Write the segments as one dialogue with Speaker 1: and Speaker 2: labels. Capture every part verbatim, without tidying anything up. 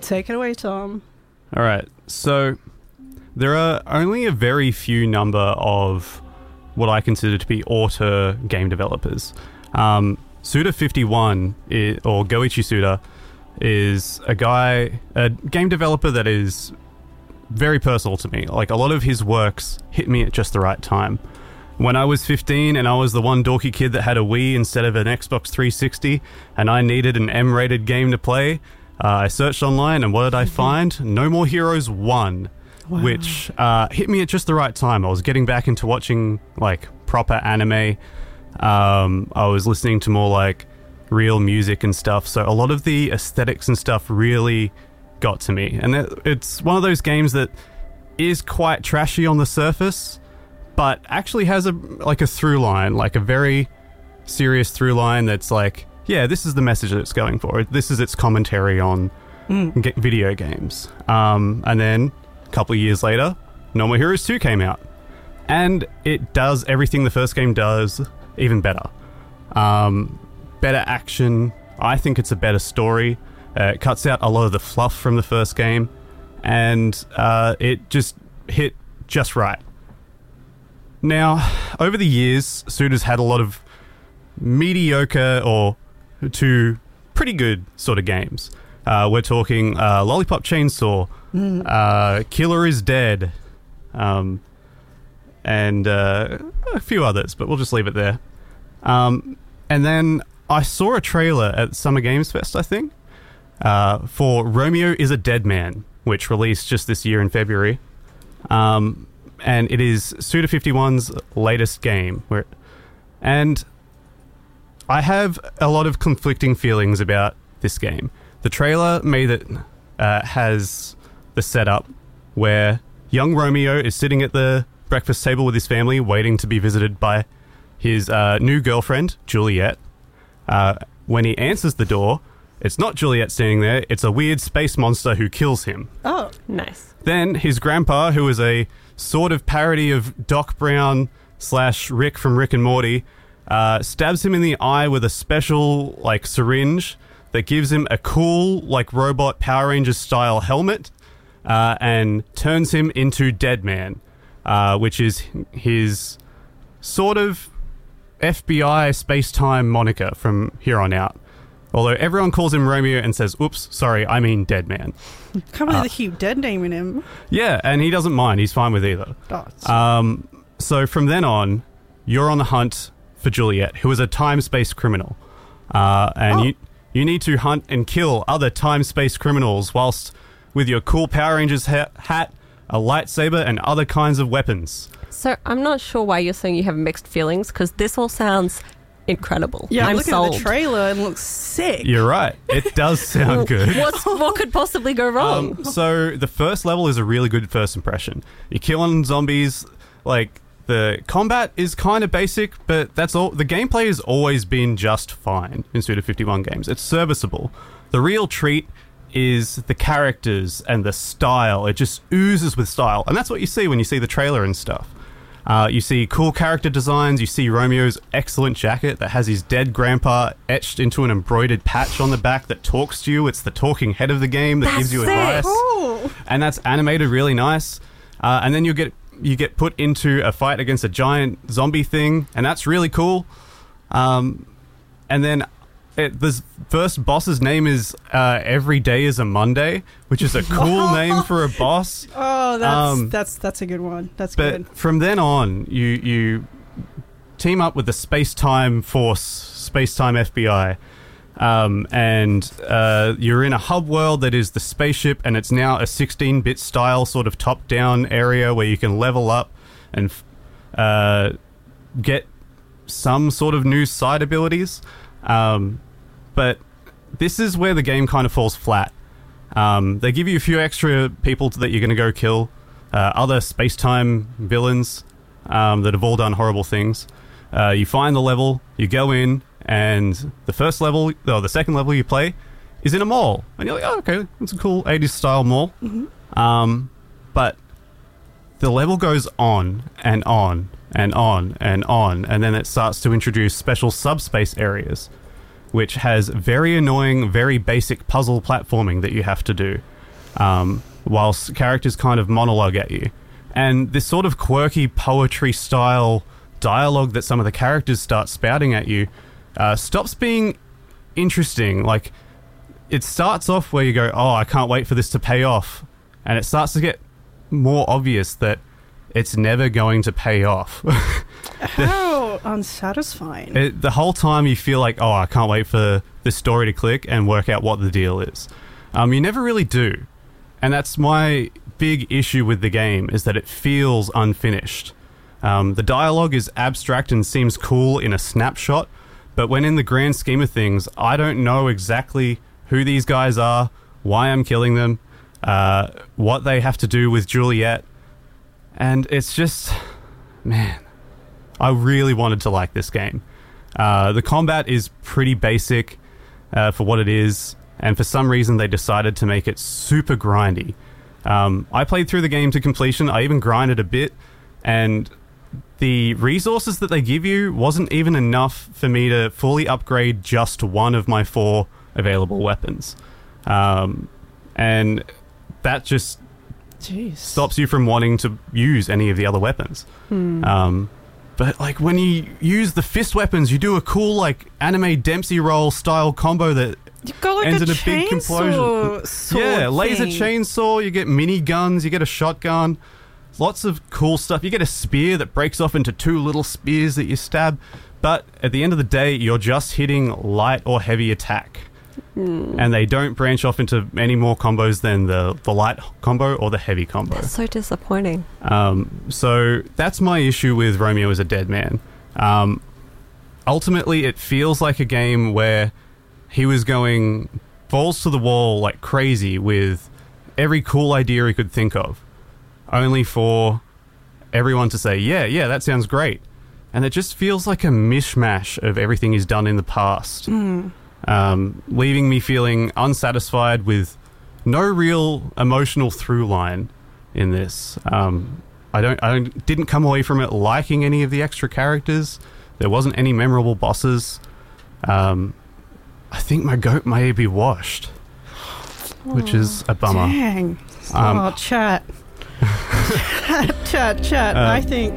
Speaker 1: Take it away, Tom.
Speaker 2: All right. So there are only a very few number of what I consider to be auteur game developers. Um, Suda fifty-one, is, or Goichi Suda, is a guy, a game developer that is very personal to me. Like, a lot of his works hit me at just the right time. When I was fifteen and I was the one dorky kid that had a Wii instead of an Xbox three sixty, and I needed an M-rated game to play, uh, I searched online, and what did I find? No More Heroes one, wow. which uh, hit me at just the right time. I was getting back into watching, like, proper anime. Um, I was listening to more, like, real music and stuff, so a lot of the aesthetics and stuff really got to me. And it, it's one of those games that is quite trashy on the surface, but actually has a like a through line, like a very serious through line that's like, yeah, this is the message that it's going for. This is its commentary on mm. g- video games. Um, and then a couple of years later, No More Heroes two came out. And it does everything the first game does, even better. Um, better action. I think it's a better story. Uh, it cuts out a lot of the fluff from the first game. And uh, it just hit just right. Now, over the years, Suda's had a lot of mediocre or to pretty good sort of games. Uh, we're talking uh, Lollipop Chainsaw, mm. uh, Killer is Dead, um, and uh, a few others, but we'll just leave it there. Um, and then I saw a trailer at Summer Games Fest, I think, uh, for Romeo is a Dead Man, which released just this year in February. Um... And it is Suda fifty-one's latest game. Where, and I have a lot of conflicting feelings about this game. The trailer made it uh, has the setup where young Romeo is sitting at the breakfast table with his family, waiting to be visited by his uh, new girlfriend, Juliet. Uh, when he answers the door, it's not Juliet standing there, it's a weird space monster who kills him.
Speaker 1: Oh, nice.
Speaker 2: Then his grandpa, who is a sort of parody of Doc Brown slash Rick from Rick and Morty, uh, stabs him in the eye with a special, like, syringe that gives him a cool, like, robot Power Rangers style helmet, uh, and turns him into Dead Man, uh, which is his sort of F B I space-time moniker from here on out. Although everyone calls him Romeo and says, oops, sorry, I mean Dead Man.
Speaker 1: Can't believe uh, they keep dead naming him.
Speaker 2: Yeah, and he doesn't mind. He's fine with either. Oh, um, so from then on, you're on the hunt for Juliet, who is a time-space criminal. Uh, and oh. you you need to hunt and kill other time-space criminals whilst with your cool Power Rangers ha- hat, a lightsaber, and other kinds of weapons.
Speaker 3: So I'm not sure why you're saying you have mixed feelings, because this all sounds incredible.
Speaker 1: Yeah,
Speaker 3: I'm
Speaker 1: looking
Speaker 3: sold.
Speaker 1: at the trailer and it looks sick.
Speaker 2: You're right. It does sound good.
Speaker 3: What's, what could possibly go wrong?
Speaker 2: Um, so the first level is a really good first impression. You're killing zombies. Like, the combat is kind of basic, but that's all. The gameplay has always been just fine in Suda fifty-one games. It's serviceable. The real treat is the characters and the style. It just oozes with style. And that's what you see when you see the trailer and stuff. Uh, you see cool character designs. You see Romeo's excellent jacket that has his dead grandpa etched into an embroidered patch on the back that talks to you. It's the talking head of the game that
Speaker 3: that's
Speaker 2: gives you
Speaker 3: sick.
Speaker 2: advice.
Speaker 1: Oh.
Speaker 2: And that's animated really nice. Uh, and then you get you get put into a fight against a giant zombie thing, and that's really cool. Um, and then it, the first boss's name is uh, Every Day is a Monday, which is a cool name for a boss.
Speaker 1: Oh, that's
Speaker 2: um,
Speaker 1: that's that's a good one. That's
Speaker 2: but
Speaker 1: good.
Speaker 2: From then on, you you team up with the Space-Time Force, Space-Time F B I, um, and uh, you're in a hub world that is the spaceship, and it's now a sixteen-bit style sort of top-down area where you can level up and uh, get some sort of new side abilities. Um, but this is where the game kind of falls flat. Um, they give you a few extra people that you're going to go kill, uh, other space-time villains um, that have all done horrible things. Uh, you find the level, you go in, and the first level, or the second level you play, is in a mall. And you're like, oh, okay, it's a cool eighties-style mall. Mm-hmm. Um, but the level goes on and on and on and on, and then it starts to introduce special subspace areas, which has very annoying, very basic puzzle platforming that you have to do. um, whilst characters kind of monologue at you. And this sort of quirky poetry-style dialogue that some of the characters start spouting at you uh, stops being interesting. Like, it starts off where you go, oh, I can't wait for this to pay off. And it starts to get more obvious that it's never going to pay off.
Speaker 1: How unsatisfying.
Speaker 2: It, the whole time you feel like, oh, I can't wait for this story to click and work out what the deal is. Um, you never really do. And that's my big issue with the game, is that it feels unfinished. Um, the dialogue is abstract and seems cool in a snapshot, but when in the grand scheme of things, I don't know exactly who these guys are, why I'm killing them, uh, what they have to do with Juliet. And it's just, man, I really wanted to like this game. Uh, the combat is pretty basic uh, for what it is, and for some reason they decided to make it super grindy. Um, I played through the game to completion. I even grinded a bit, and the resources that they give you wasn't even enough for me to fully upgrade just one of my four available weapons. Um, and that just
Speaker 1: Jeez.
Speaker 2: stops you from wanting to use any of the other weapons.
Speaker 1: Hmm.
Speaker 2: Um, but like when you use the fist weapons, you do a cool like anime Dempsey roll style combo that
Speaker 1: You got like
Speaker 2: ends
Speaker 1: a
Speaker 2: in a big
Speaker 1: chainsaw
Speaker 2: complosion.
Speaker 1: sword
Speaker 2: Yeah, laser
Speaker 1: thing.
Speaker 2: chainsaw, you get mini guns, you get a shotgun, lots of cool stuff. You get a spear that breaks off into two little spears that you stab. But at the end of the day, you're just hitting light or heavy attack.
Speaker 3: Mm.
Speaker 2: And they don't branch off into any more combos than the, the light combo or the heavy combo.
Speaker 3: That's so disappointing.
Speaker 2: Um, so that's my issue with Romeo is a Dead Man. Um, ultimately, it feels like a game where he was going balls to the wall like crazy with every cool idea he could think of, only for everyone to say, yeah, yeah, that sounds great. And it just feels like a mishmash of everything he's done in the past,
Speaker 1: Mm.
Speaker 2: um, leaving me feeling unsatisfied with no real emotional through line in this. Um, I don't, I don't, didn't come away from it liking any of the extra characters. There wasn't any memorable bosses. Um, I think my goat may be washed, which is a bummer.
Speaker 1: Dang.
Speaker 2: Um,
Speaker 1: oh, chat. chat, chat, chat.
Speaker 2: Uh,
Speaker 1: I think...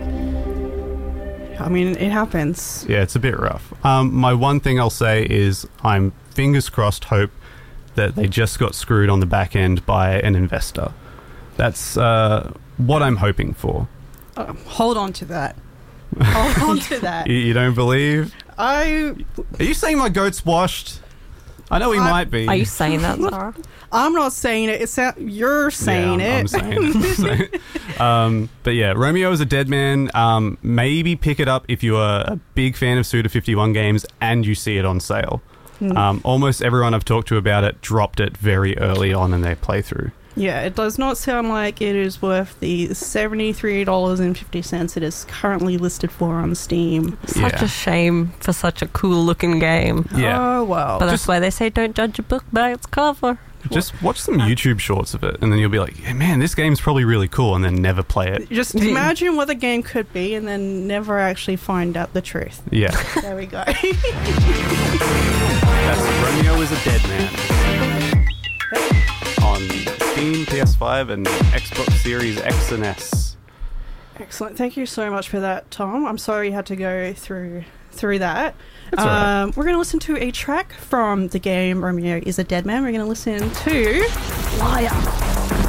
Speaker 1: I mean, it happens.
Speaker 2: Yeah, it's a bit rough. Um, my one thing I'll say is I'm fingers crossed hope that they just got screwed on the back end by an investor. That's uh, what I'm hoping for.
Speaker 1: Uh, hold on to that. Hold on to that.
Speaker 2: You, you don't believe?
Speaker 1: I...
Speaker 2: Are you saying my goat's washed? I know he
Speaker 1: I-
Speaker 2: might be.
Speaker 3: Are you saying that, Zara?
Speaker 1: I'm not saying it. It's that you're saying
Speaker 2: yeah, I'm,
Speaker 1: it.
Speaker 2: I'm saying it. I'm saying it. Um, but yeah, Romeo is a Dead Man. Um, maybe pick it up if you are a big fan of Suda fifty-one games and you see it on sale.
Speaker 1: Hmm.
Speaker 2: Um, almost everyone I've talked to about it dropped it very early on in their playthrough.
Speaker 1: Yeah, it does not sound like it is worth the seventy-three dollars and fifty cents it is currently listed for on Steam.
Speaker 3: Such
Speaker 2: Yeah.
Speaker 3: a shame for such a cool looking game.
Speaker 2: Yeah.
Speaker 1: Oh, well.
Speaker 3: But that's
Speaker 2: Just-
Speaker 3: why they say don't judge a book by its cover.
Speaker 2: Just watch some YouTube shorts of it, and then you'll be like, yeah, man, this game's probably really cool, and then never play it.
Speaker 1: Just imagine what the game could be and then never actually find out the truth.
Speaker 2: Yeah.
Speaker 1: There we go.
Speaker 2: That's Romeo is a Dead Man. On Steam, P S five, and Xbox Series X and S.
Speaker 1: Excellent. Thank you so much for that, Tom. I'm sorry you had to go through through that.
Speaker 2: That's all right.
Speaker 1: Um, we're going to listen to a track from the game Romeo is a Dead Man. We're going to listen to Liar.